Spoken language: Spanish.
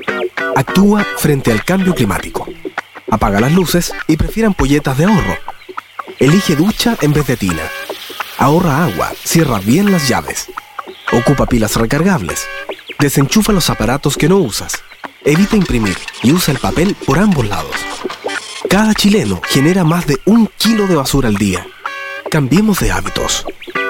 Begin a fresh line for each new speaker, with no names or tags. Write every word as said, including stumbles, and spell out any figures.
Actúa frente al cambio climático. Apaga las luces y prefiere ampolletas de ahorro. Elige ducha en vez de tina. Ahorra agua, cierra bien las llaves. Ocupa pilas recargables. Desenchufa los aparatos que no usas. Evita imprimir y usa el papel por ambos lados. Cada chileno genera más de un kilo de basura al día. Cambiemos de hábitos.